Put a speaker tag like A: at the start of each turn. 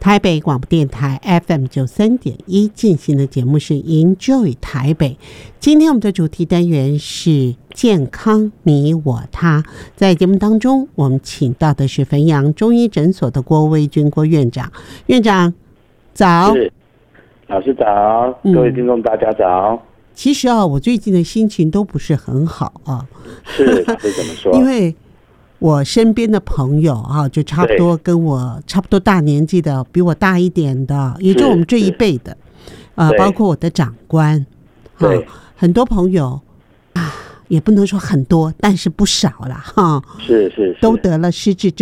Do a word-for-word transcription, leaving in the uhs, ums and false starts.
A: 台北广播电台 F M 九三点一进行的节目是 Enjoy 台北。今天我们的主题单元是健康你我他，在节目当中我们请到的是汾阳中医诊所的郭威君郭院长。院长早。
B: 是，老师早，各位听众大家早。嗯、
A: 其实啊，我最近的心情都不是很好啊。
B: 是，老师怎么说？
A: 因为我身边的朋友啊，就差不多跟我差不多大年纪的，比我大一点的，也就我们这一辈的，啊、呃，包括我的长官，啊，很多朋友啊，也不能说很多，但是不少了哈。
B: 是是是，
A: 都得了失智症。